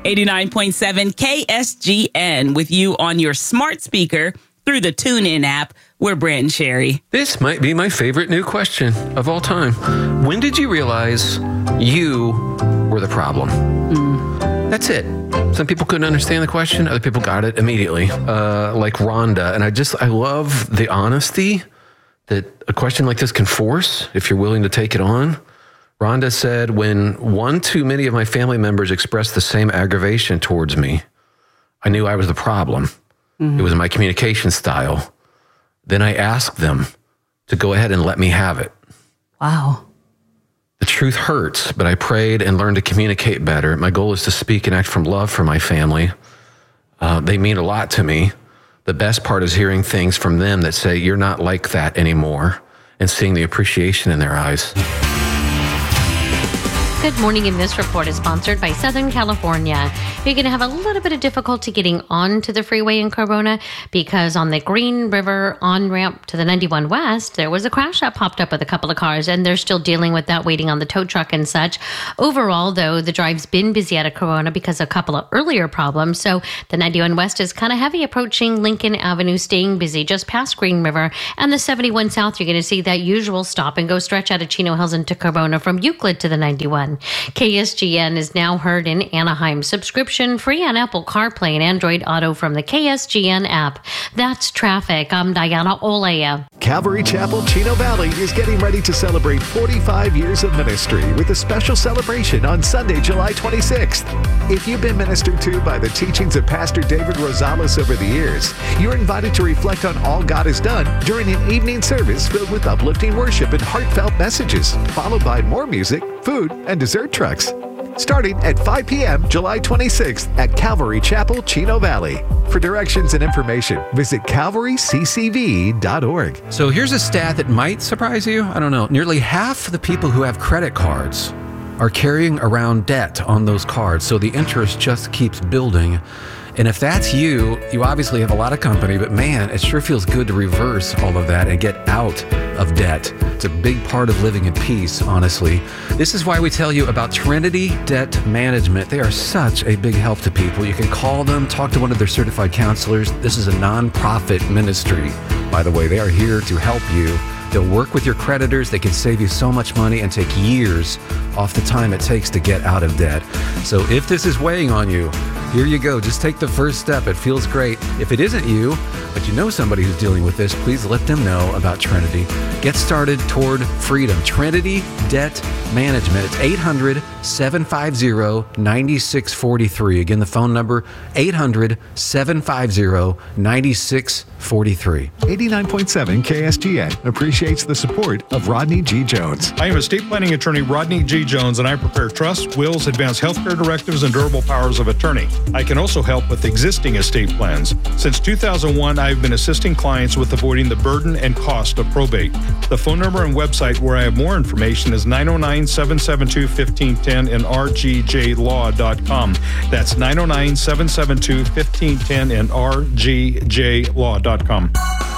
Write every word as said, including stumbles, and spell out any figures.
eighty-nine point seven K S G N with you on your smart speaker through the TuneIn app. We're Brent and Sherry. This might be my favorite new question of all time. When did you realize you were the problem? Mm. That's it. Some people couldn't understand the question. Other people got it immediately, uh, like Rhonda. And I just, I love the honesty that a question like this can force if you're willing to take it on. Rhonda said, when one too many of my family members expressed the same aggravation towards me, I knew I was the problem. Mm-hmm. It was my communication style. Then I asked them to go ahead and let me have it. Wow. The truth hurts, but I prayed and learned to communicate better. My goal is to speak and act from love for my family. Uh, they mean a lot to me. The best part is hearing things from them that say, you're not like that anymore, and seeing the appreciation in their eyes. Good morning, and this report is sponsored by Southern California. You're going to have a little bit of difficulty getting onto the freeway in Corona because on the Green River on-ramp to the ninety-one West, there was a crash that popped up with a couple of cars, and they're still dealing with that, waiting on the tow truck and such. Overall, though, the drive's been busy out of Corona because of a couple of earlier problems, so the ninety-one West is kind of heavy approaching Lincoln Avenue, staying busy just past Green River, and the seventy-one South, you're going to see that usual stop-and-go stretch out of Chino Hills into Corona from Euclid to the ninety-one. K S G N is now heard in Anaheim. Subscription free on Apple CarPlay and Android Auto from the K S G N app. That's traffic. I'm Diana Olea. Calvary Chapel, Chino Valley is getting ready to celebrate forty-five years of ministry with a special celebration on Sunday, July twenty-sixth. If you've been ministered to by the teachings of Pastor David Rosales over the years, you're invited to reflect on all God has done during an evening service filled with uplifting worship and heartfelt messages, followed by more music, food, and dessert trucks. Starting at five p.m. July twenty-sixth at Calvary Chapel, Chino Valley. For directions and information, visit calvary c c v dot org. So here's a stat that might surprise you. I don't know. Nearly half of the people who have credit cards are carrying around debt on those cards. So the interest just keeps building. And if that's you, you obviously have a lot of company, but man, it sure feels good to reverse all of that and get out of debt. It's a big part of living in peace, honestly. This is why we tell you about Trinity Debt Management. They are such a big help to people. You can call them, talk to one of their certified counselors. This is a nonprofit ministry, by the way. They are here to help you. They'll work with your creditors. They can save you so much money and take years off the time it takes to get out of debt. So if this is weighing on you, here you go. Just take the first step. It feels great. If it isn't you, but you know somebody who's dealing with this, please let them know about Trinity. Get started toward freedom. Trinity Debt Management. It's eight hundred, seven five zero, nine six four three. Again, the phone number, eight hundred, seven five zero, nine six four three. eighty-nine point seven K S G N appreciates the support of Rodney G. Jones. I am estate planning attorney Rodney G. Jones, and I prepare trusts, wills, advanced healthcare directives, and durable powers of attorney. I can also help with existing estate plans. Since two thousand one, I've been assisting clients with avoiding the burden and cost of probate. The phone number and website where I have more information is nine oh nine, seven seven two, one five one zero and r g j law dot com. That's nine oh nine, seven seven two, one five one zero and r g j law dot com.